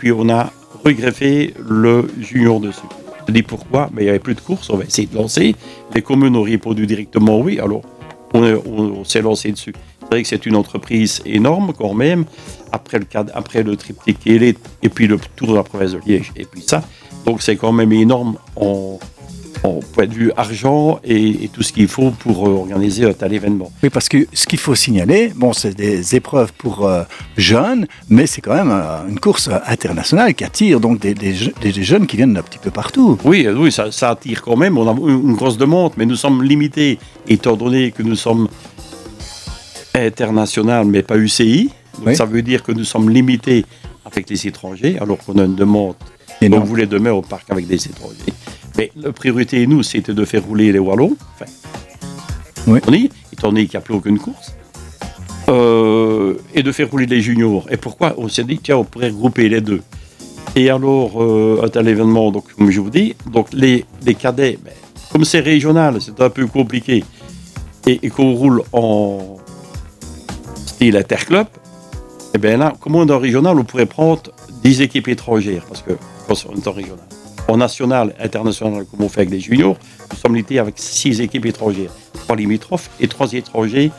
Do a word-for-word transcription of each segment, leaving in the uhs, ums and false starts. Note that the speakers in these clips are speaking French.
puis on a regreffé le junior dessus. Je dis pourquoi, mais il n'y avait plus de course, on va essayer de lancer. Les communes ont répondu directement oui, alors on, on, on s'est lancé dessus. C'est vrai que c'est une entreprise énorme quand même, après le, après le triptyque élite et puis le tour de la province de Liège et puis ça. Donc c'est quand même énorme en, en point de vue argent et, et tout ce qu'il faut pour euh, organiser un tel événement. Oui, parce que ce qu'il faut signaler, bon, c'est des épreuves pour euh, jeunes, mais c'est quand même euh, une course internationale qui attire donc des, des, des, des jeunes qui viennent d'un petit peu partout. Oui, oui, ça, ça attire quand même. On a une grosse demande, mais nous sommes limités, étant donné que nous sommes international, mais pas U C I. Donc oui. Ça veut dire que nous sommes limités avec les étrangers, alors qu'on a une demande. Et on voulait demain au parc avec des étrangers. Mais la priorité, nous, c'était de faire rouler les Wallons. Enfin, oui. on y, étant donné qu'il n'y a plus aucune course. Euh, et de faire rouler les juniors. Et pourquoi? On s'est dit, tiens, on pourrait regrouper les deux. Et alors, euh, un tel événement, donc, comme je vous dis, donc les, les cadets, ben, comme c'est régional, c'est un peu compliqué, et, et qu'on roule en style interclub, et bien là, comme on est en régional, on pourrait prendre dix équipes étrangères, parce que quand on est en régional. En national, international, comme on fait avec les juniors, nous sommes limités avec six équipes étrangères, trois limitrophes et trois étrangers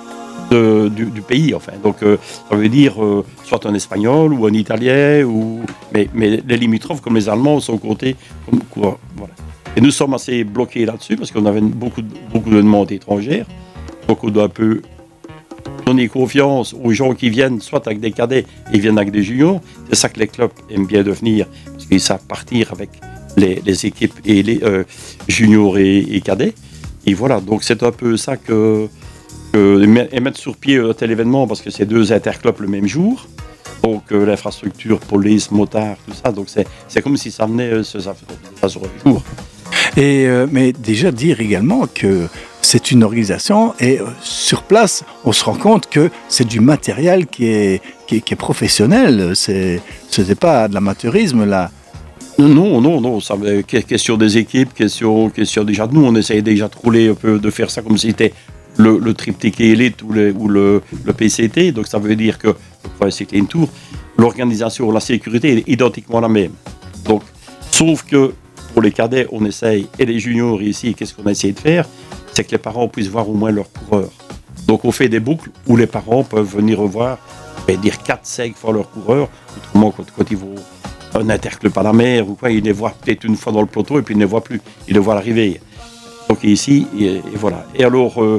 de, du, du pays. Enfin. Donc, euh, ça veut dire euh, soit un espagnol ou un italien, ou... mais, mais les limitrophes, comme les Allemands, sont comptés comme coureurs. Voilà. Et nous sommes assez bloqués là-dessus, parce qu'on avait beaucoup, beaucoup de demandes étrangères. Donc, on doit un peu donner confiance aux gens qui viennent, soit avec des cadets, et viennent avec des juniors. C'est ça que les clubs aiment bien devenir, parce qu'ils savent partir avec les, les équipes et les euh, juniors et, et cadets. Et voilà, donc c'est un peu ça que, que et mettre sur pied un tel événement, parce que c'est deux interclubs le même jour. Donc euh, l'infrastructure, police, motard, tout ça. Donc c'est, c'est comme si ça venait euh, ça, ça, ça sur un jour. Et euh, mais déjà dire également que c'est une organisation et euh, sur place, on se rend compte que c'est du matériel qui est, qui est, qui est professionnel. C'est, ce n'est pas de l'amateurisme là. Non, non, non. Ça, question des équipes, question, question déjà de nous. On essayait déjà de rouler un peu, de faire ça comme si c'était le, le triptyque élite ou, le, ou le, le P C T. Donc ça veut dire que pour cycler une tour, l'organisation, la sécurité est identiquement la même. Donc, sauf que pour les cadets, on essaye, et les juniors ici, qu'est-ce qu'on a essayé de faire? C'est que les parents puissent voir au moins leurs coureurs. Donc on fait des boucles où les parents peuvent venir revoir, et dire quatre cinq fois leurs coureurs. Autrement, quand, quand ils vont un interclub à la mer ou quoi, ils les voient peut-être une fois dans le peloton et puis ils ne les voient plus. Ils les voient l'arrivée. Donc ici, et, et voilà. Et alors, euh,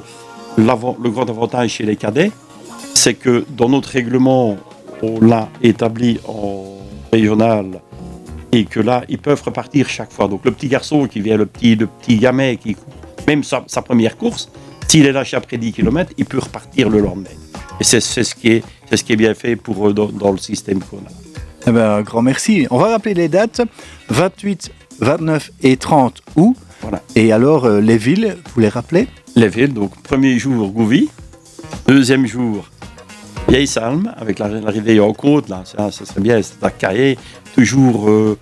le grand avantage chez les cadets, c'est que dans notre règlement, on l'a établi en régional, et que là, ils peuvent repartir chaque fois. Donc le petit garçon qui vient, le petit, le petit gamin qui court, même sa, sa première course, s'il est lâché après dix kilomètres, il peut repartir le lendemain. Et c'est, c'est, ce, qui est, c'est ce qui est bien fait pour, dans, dans le système qu'on a. Eh ben, un grand merci. On va rappeler les dates, vingt-huit, vingt-neuf et trente août. Voilà. Et alors, euh, les villes, vous les rappelez? Les villes, donc premier jour, Gouvy. Deuxième jour, Vieille-Salme, avec la, l'arrivée en côte, là, ça, ça serait bien, c'est à Caillé. Toujours euh,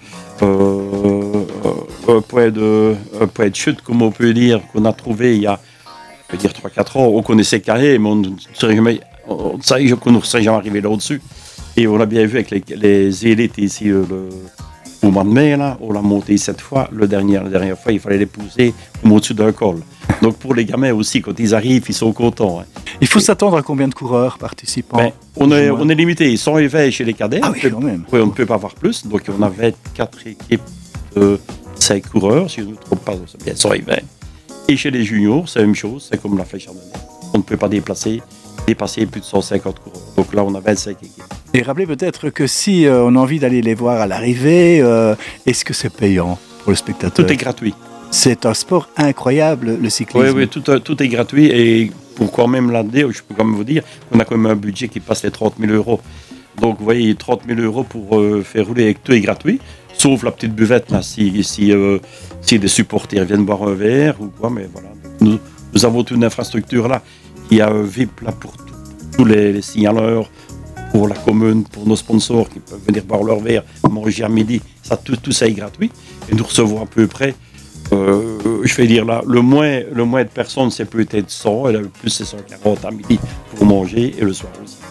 euh, un, point de, un point de chute, comme on peut dire, qu'on a trouvé il y a on peut dire trois quatre ans. On connaissait Caillé, mais on ne serait jamais, on, on, on ne serait jamais arrivé là-dessus. Et on l'a bien vu avec les, les élites ici euh, le, au mois de mai, là, on l'a monté cette fois. Le dernier, la dernière fois, il fallait les pousser comme au-dessus d'un col. Donc pour les gamins aussi, quand ils arrivent, ils sont contents. Hein. Il faut et, s'attendre à combien de coureurs participants? Ben, on, est, on est limité, cent vingt chez les cadets. Ah oui, quand même. Oui, on ne peut pas avoir plus. Donc on a vingt-quatre équipes de cinq coureurs, si je ne me trompe pas, c'est bien cent vingt. Et chez les juniors, c'est la même chose, c'est comme la flèche ardennais. On ne peut pas déplacer, dépasser plus de cent cinquante coureurs. Donc là, on a vingt-cinq équipes. Et rappelez peut-être que si euh, on a envie d'aller les voir à l'arrivée, euh, est-ce que c'est payant pour le spectateur? Tout est gratuit. C'est un sport incroyable, le cyclisme. Oui, oui, tout, tout est gratuit. Et pour quand même l'année, je peux quand même vous dire qu'on a quand même un budget qui passe les trente mille euros. Donc vous voyez, trente mille euros pour euh, faire rouler, avec tout est gratuit. Sauf la petite buvette, là, si, si, euh, si des supporters viennent boire un verre ou quoi. Mais voilà. Nous, nous avons toute une infrastructure là. Il y a un V I P là pour tout, tous les, les signaleurs, pour la commune, pour nos sponsors qui peuvent venir boire leur verre, manger à midi. Ça, tout, tout ça est gratuit. Et nous recevons à peu près, euh, je vais dire là, le moins, le moins de personnes, c'est peut-être cent, et le plus c'est cent quarante à midi pour manger et le soir aussi.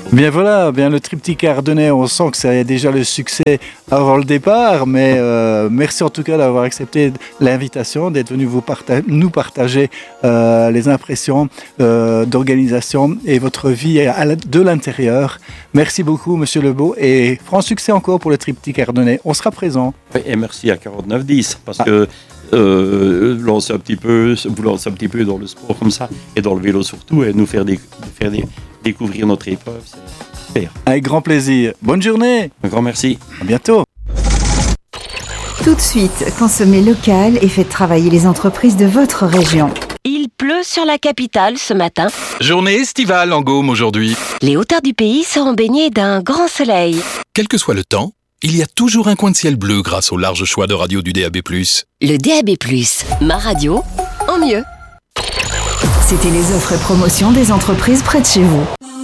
Bien voilà, bien le triptyque ardennais, on sent que c'est déjà le succès avant le départ, mais euh, merci en tout cas d'avoir accepté l'invitation, d'être venu vous parta- nous partager euh, les impressions euh, d'organisation et votre vie à la- de l'intérieur. Merci beaucoup Monsieur Lebeau et franc succès encore pour le triptyque ardennais. On sera présent. Oui, et merci à quarante-neuf dix parce ah. que euh, lancer un petit peu, vous lancer un petit peu dans le sport comme ça et dans le vélo surtout et nous faire, des, faire des, découvrir notre épreuve, c'est super. Avec grand plaisir. Bonne journée. Un grand merci. À bientôt. Tout de suite, consommez local et faites travailler les entreprises de votre région. Il pleut sur la capitale ce matin. Journée estivale en Gaume aujourd'hui. Les hauteurs du pays seront baignées d'un grand soleil. Quel que soit le temps, il y a toujours un coin de ciel bleu grâce au large choix de radio du D A B plus. Le D A B plus, ma radio en mieux. C'était les offres et promotions des entreprises près de chez vous.